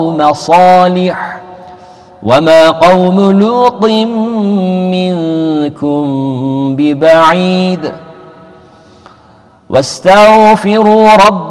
قوم صالح وما قوم لوط منكم ببعيد واستغفروا ربكم